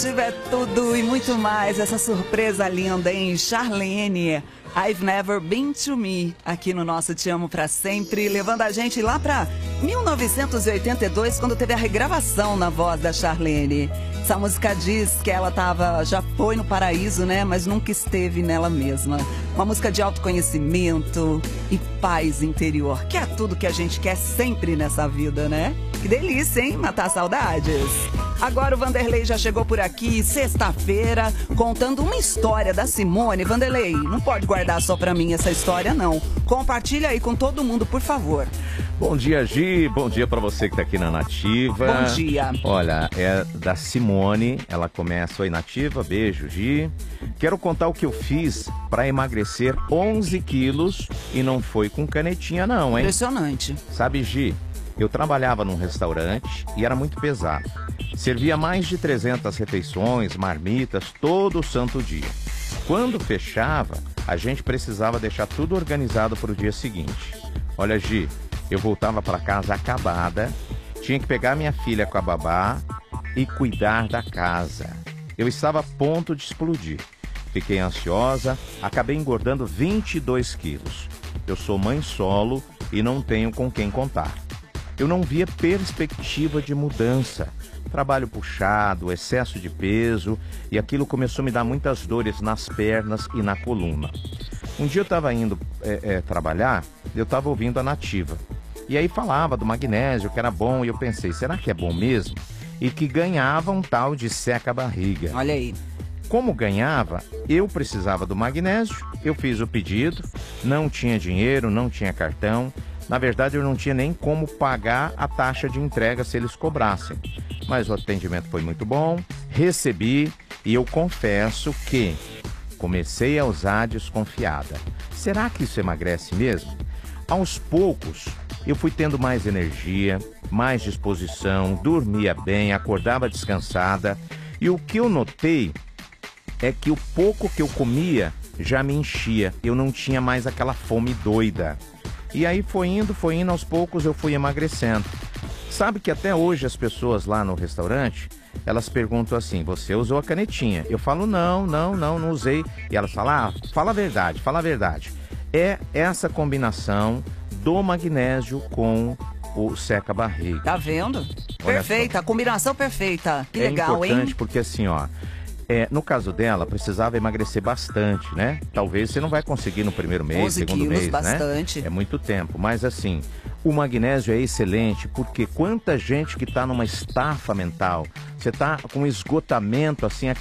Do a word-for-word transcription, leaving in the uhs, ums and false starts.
Nativa é tudo e muito mais. Essa surpresa linda, hein? Charlene, I've Never Been to Me, aqui no nosso Te Amo Pra Sempre, levando a gente lá pra mil novecentos e oitenta e dois, quando teve a regravação na voz da Charlene. Essa música diz que ela tava, já foi no paraíso, né? Mas nunca esteve nela mesma. Uma música de autoconhecimento e paz interior, que é tudo que a gente quer sempre nessa vida, né? Que delícia, hein? Matar saudades. Agora o Vanderlei já chegou por aqui, sexta-feira, contando uma história da Simone. Vanderlei, não pode guardar só pra mim essa história, não. Compartilha aí com todo mundo, por favor. Bom dia, Gi. Bom dia pra você que tá aqui na Nativa. Bom dia. Olha, é da Simone. Ela começa aí, Nativa. Beijo, Gi. Quero contar o que eu fiz pra emagrecer onze quilos e não foi com canetinha, não, hein? Impressionante. Sabe, Gi, eu trabalhava num restaurante e era muito pesado. Servia mais de trezentas refeições, marmitas, todo o santo dia. Quando fechava, a gente precisava deixar tudo organizado para o dia seguinte. Olha, Gi, eu voltava para casa acabada, tinha que pegar minha filha com a babá e cuidar da casa. Eu estava a ponto de explodir. Fiquei ansiosa, acabei engordando vinte e dois quilos. Eu sou mãe solo e não tenho com quem contar. Eu não via perspectiva de mudança. Trabalho puxado, excesso de peso, e aquilo começou a me dar muitas dores nas pernas e na coluna. Um dia eu estava indo é, é, trabalhar, eu estava ouvindo a Nativa. E aí falava do magnésio, que era bom, e eu pensei, será que é bom mesmo? E que ganhava um tal de seca-barriga. Olha aí. Como ganhava, eu precisava do magnésio, eu fiz o pedido, não tinha dinheiro, não tinha cartão. Na verdade, eu não tinha nem como pagar a taxa de entrega se eles cobrassem. Mas o atendimento foi muito bom, recebi e eu confesso que comecei a usar desconfiada. Será que isso emagrece mesmo? Aos poucos, eu fui tendo mais energia, mais disposição, dormia bem, acordava descansada. E o que eu notei é que o pouco que eu comia já me enchia. Eu não tinha mais aquela fome doida. E aí foi indo, foi indo, aos poucos eu fui emagrecendo. Sabe que até hoje as pessoas lá no restaurante, elas perguntam assim, você usou a canetinha? Eu falo, não, não, não, não usei. E elas falam, ah, fala a verdade, fala a verdade. É essa combinação do magnésio com o seca-barriga. Tá vendo? Olha Perfeita, só. A combinação perfeita. Que é legal, importante hein? Porque assim, ó, é, no caso dela, precisava emagrecer bastante, né? Talvez você não vai conseguir no primeiro mês, onze segundo quilos, mês, bastante. né? É muito tempo, mas assim, o magnésio é excelente porque quanta gente que tá numa estafa mental, você tá com esgotamento, assim,